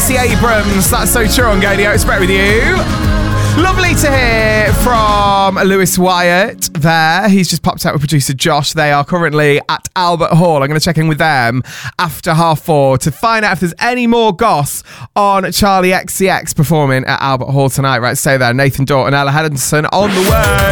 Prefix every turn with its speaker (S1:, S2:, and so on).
S1: Stacey Abrams. That's So True on Gadio. It's Brett with you. Lovely to hear from Lewis Wyatt there. He's just popped out with producer Josh. They are currently at Albert Hall. I'm going to check in with them after 4:30 to find out if there's any more goss on Charlie XCX performing at Albert Hall tonight. Right, stay there. Nathan Dorton, Ella Henderson on the way.